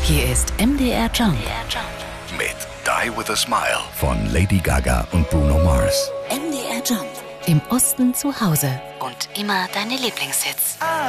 Hier ist MDR Jump. Mit Die With a Smile von Lady Gaga und Bruno Mars. MDR Jump. Im Osten zu Hause. Und immer deine Lieblingshits.